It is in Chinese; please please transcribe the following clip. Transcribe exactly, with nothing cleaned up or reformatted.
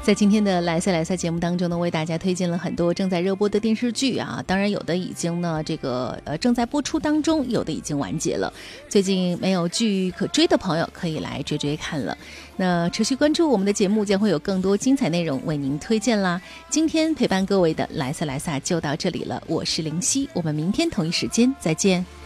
在今天的来赛来赛节目当中呢，为大家推荐了很多正在热播的电视剧啊，当然有的已经呢这个呃正在播出当中，有的已经完结了。最近没有剧可追的朋友可以来追追看了。那持续关注我们的节目，将会有更多精彩内容为您推荐啦。今天陪伴各位的来赛来赛就到这里了，我是林夕，我们明天同一时间再见。